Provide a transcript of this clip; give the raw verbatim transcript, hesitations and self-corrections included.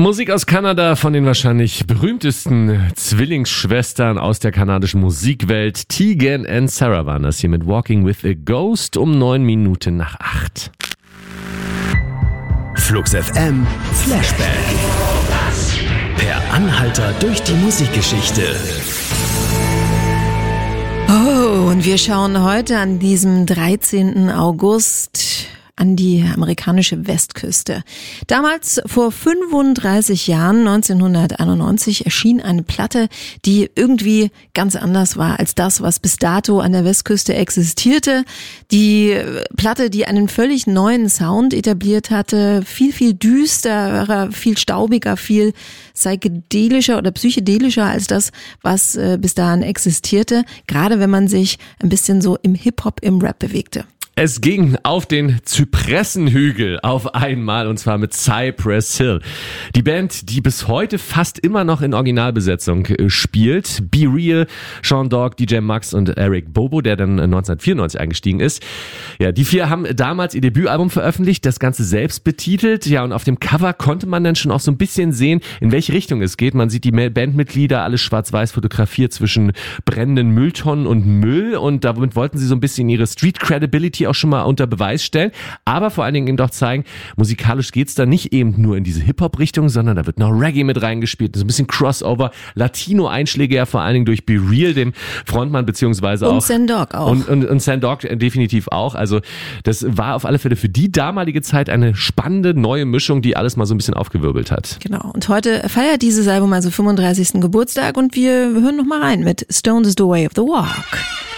Musik aus Kanada von den wahrscheinlich berühmtesten Zwillingsschwestern aus der kanadischen Musikwelt. Tegan and Sara waren das hier mit Walking with a Ghost um neun Minuten nach acht. Flux F M Flashback. Per Anhalter durch die Musikgeschichte. Oh, und wir schauen heute an diesem dreizehnten August an die amerikanische Westküste. Damals, vor fünfunddreißig Jahren, neunzehnhunderteinundneunzig, erschien eine Platte, die irgendwie ganz anders war als das, was bis dato an der Westküste existierte. Die Platte, die einen völlig neuen Sound etabliert hatte, viel, viel düsterer, viel staubiger, viel psychedelischer oder psychedelischer als das, was äh, bis dahin existierte, gerade wenn man sich ein bisschen so im Hip-Hop, im Rap bewegte. Es ging auf den Zypressenhügel auf einmal, und zwar mit Cypress Hill. Die Band, die bis heute fast immer noch in Originalbesetzung spielt. Be Real, Sean Dog, D J Max und Eric Bobo, der dann neunzehnhundertvierundneunzig eingestiegen ist. Ja, die vier haben damals ihr Debütalbum veröffentlicht, das Ganze selbst betitelt. Ja, und auf dem Cover konnte man dann schon auch so ein bisschen sehen, in welche Richtung es geht. Man sieht die Bandmitglieder, alles schwarz-weiß fotografiert zwischen brennenden Mülltonnen und Müll, und damit wollten sie so ein bisschen ihre Street Credibility auch schon mal unter Beweis stellen, aber vor allen Dingen eben doch zeigen, musikalisch geht's da nicht eben nur in diese Hip-Hop-Richtung, sondern da wird noch Reggae mit reingespielt, so ein bisschen Crossover, Latino-Einschläge ja vor allen Dingen durch Be Real, dem Frontmann, beziehungsweise auch... Und Sandog auch. Und, und, und Sandog definitiv auch, also das war auf alle Fälle für die damalige Zeit eine spannende neue Mischung, die alles mal so ein bisschen aufgewirbelt hat. Genau, und heute feiert dieses Album also fünfunddreißigsten Geburtstag, und wir hören noch mal rein mit Stone is the Way of the Walk.